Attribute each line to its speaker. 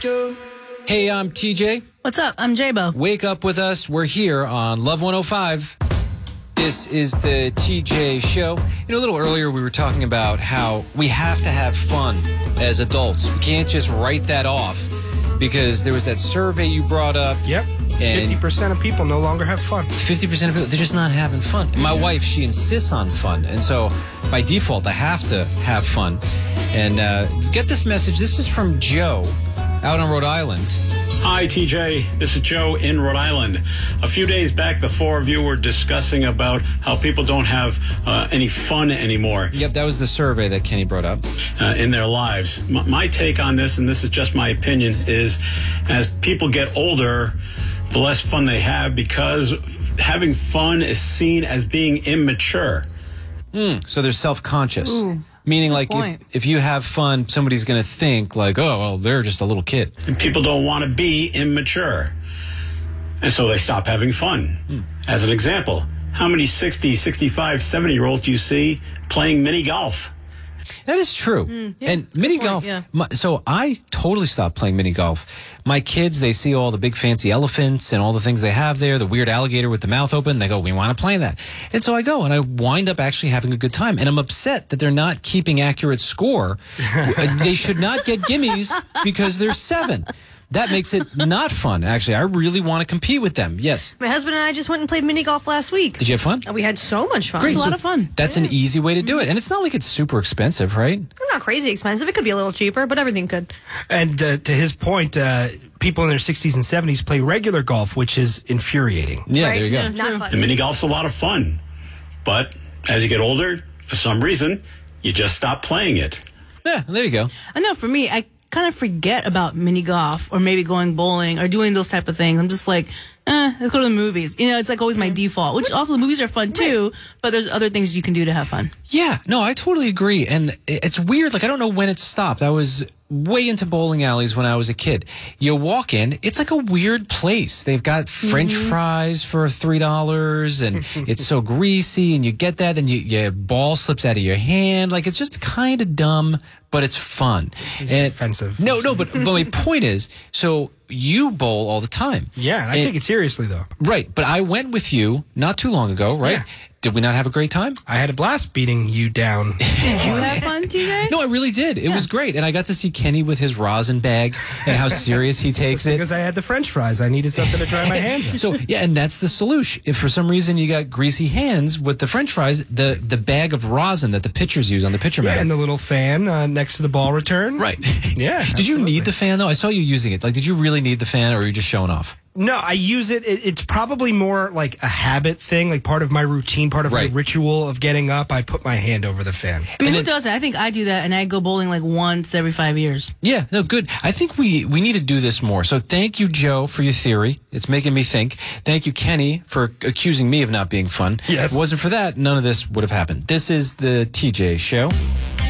Speaker 1: Hey, I'm TJ.
Speaker 2: What's up? I'm J-Bo.
Speaker 1: Wake up with us. We're here on Love 105. This is the TJ Show. You know, a little earlier we were talking about how we have to have fun as adults. We can't just write that off because there was that survey you brought up.
Speaker 3: Yep.
Speaker 1: And
Speaker 3: 50% of people no longer have fun.
Speaker 1: 50% of people, they're just not having fun. And my wife, she insists on fun. And so by default, I have to have fun. And get this message. This is from Joe out on Rhode Island.
Speaker 4: Hi, TJ. This is Joe in Rhode Island. A few days back, the four of you were discussing about how people don't have any fun anymore.
Speaker 1: Yep, that was the survey that Kenny brought up.
Speaker 4: In their lives. My take on this, and this is just my opinion, is as people get older, the less fun they have because having fun is seen as being immature.
Speaker 1: So they're self-conscious.
Speaker 2: Ooh.
Speaker 1: Meaning, like,
Speaker 2: point.
Speaker 1: if you have fun, somebody's going to think, like, oh, well, they're just a little kid.
Speaker 4: And people don't want to be immature. And so they stop having fun. As an example, how many 60, 65, 70-year-olds do you see playing mini golf?
Speaker 1: That is true.
Speaker 2: Yeah,
Speaker 1: And
Speaker 2: that's a
Speaker 1: mini
Speaker 2: good point,
Speaker 1: golf,
Speaker 2: yeah.
Speaker 1: so I totally stopped playing mini golf. My kids, they see all the big fancy elephants and all the things they have there, the weird alligator with the mouth open. They go, we want to play that. And so I go, and I wind up actually having a good time. And I'm upset that they're not keeping accurate score. They should not get gimmies because they're 7. That makes it not fun, actually. I really want to compete with them. Yes.
Speaker 2: My husband and I just went and played mini golf last week.
Speaker 1: Did you have fun?
Speaker 2: We had so much fun.
Speaker 1: Great.
Speaker 2: It was a
Speaker 1: So
Speaker 2: lot of fun.
Speaker 1: That's an easy way to do it. And it's not like it's super expensive, right?
Speaker 2: It's not crazy expensive. It could be a little cheaper, but everything could.
Speaker 3: And to his point, people in their 60s and 70s play regular golf, which is infuriating.
Speaker 1: Yeah,
Speaker 2: Right?
Speaker 1: there you go.
Speaker 2: Yeah, not fun.
Speaker 4: And mini golf's a lot of fun. But as you get older, for some reason, you just stop playing it.
Speaker 1: Yeah, there you go.
Speaker 2: I know for me, I kind of forget about mini golf or maybe going bowling or doing those type of things. I'm just like, let's go to the movies. You know, it's like always my default, which also the movies are fun too, but there's other things you can do to have fun.
Speaker 1: Yeah, no, I totally agree. And it's weird. Like, I don't know when it stopped. I was way into bowling alleys when I was a kid. You walk in, it's like a weird place. They've got French fries for $3 and it's so greasy and you get that and your ball slips out of your hand. Like, it's just kind of dumb, but it's fun.
Speaker 3: It's
Speaker 1: And
Speaker 3: offensive.
Speaker 1: No, but my point is, so you bowl all the time.
Speaker 3: Yeah, I take it seriously, though.
Speaker 1: Right, but I went with you not too long ago, right?
Speaker 3: Yeah.
Speaker 1: Did we not have a great time?
Speaker 3: I had a blast beating you down.
Speaker 2: Did you have fun, TJ?
Speaker 1: No, I really did. It was great. And I got to see Kenny with his rosin bag and how serious he takes it.
Speaker 3: Because I had the French fries. I needed something to dry my hands on.
Speaker 1: So, yeah, and that's the solution. If for some reason you got greasy hands with the French fries, the bag of rosin that the pitchers use on the pitcher
Speaker 3: Yeah,
Speaker 1: bag.
Speaker 3: and the little fan next to the ball return.
Speaker 1: Right.
Speaker 3: Yeah.
Speaker 1: Did you
Speaker 3: absolutely.
Speaker 1: need the fan, though? I saw you using it. Like, did you really need the fan, or were you just showing off?
Speaker 3: No, I use it. It's probably more like a habit thing, like part of my routine, part of
Speaker 1: Right.
Speaker 3: my ritual of getting up. I put my hand over the fan.
Speaker 2: I mean,
Speaker 1: And
Speaker 2: who does that? I think I do that, and I go bowling like once every 5 years.
Speaker 1: Yeah, no, good. I think we need to do this more. So thank you, Joe, for your theory. It's making me think. Thank you, Kenny, for accusing me of not being fun.
Speaker 3: Yes.
Speaker 1: If it wasn't for that, none of this would have happened. This is the TJ Show.